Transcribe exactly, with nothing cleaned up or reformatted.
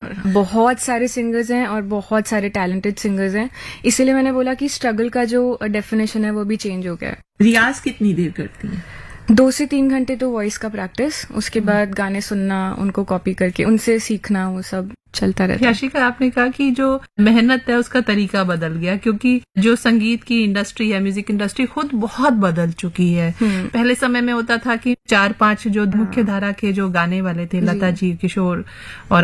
Sure, बहुत सारे singers हैं और बहुत सारे टैलेंटेड सिंगर्स हैं, इसीलिए मैंने बोला कि स्ट्रगल का जो डेफिनेशन है वो भी चेंज हो गया है। रियाज कितनी देर करती हैं? दो से तीन घंटे तो वॉइस का प्रैक्टिस, उसके बाद गाने सुनना, उनको कॉपी करके उनसे सीखना, वो सब चलता रहता है। याशिका, आपने कहा कि जो मेहनत है उसका तरीका बदल गया, क्योंकि जो संगीत की इंडस्ट्री है, म्यूजिक इंडस्ट्री खुद बहुत बदल चुकी है। पहले समय में होता था कि चार पांच जो मुख्य धारा के जो गाने वाले थे, लता जी, किशोर और